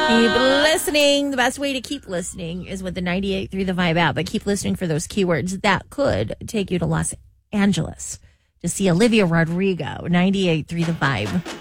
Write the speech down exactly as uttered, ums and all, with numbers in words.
Keep listening. The best way to keep listening is with the ninety-eight point three The Vibe app, but keep listening for those keywords that could take you to Los Angeles to see Olivia Rodrigo. ninety-eight point three The Vibe.